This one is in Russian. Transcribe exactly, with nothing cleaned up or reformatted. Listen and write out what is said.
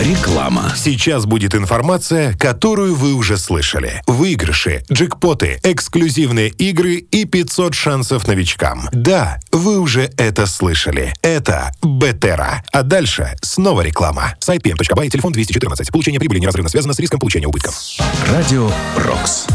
Реклама. Сейчас будет информация, которую вы уже слышали. Выигрыши, джекпоты, эксклюзивные игры и пятьсот шансов новичкам. Да, вы уже это слышали. Это Бетера. А дальше снова реклама. Сайт пи эм точка бай, телефон двести четырнадцать. Получение прибыли неразрывно связано с риском получения убытков. Радио «Рокс».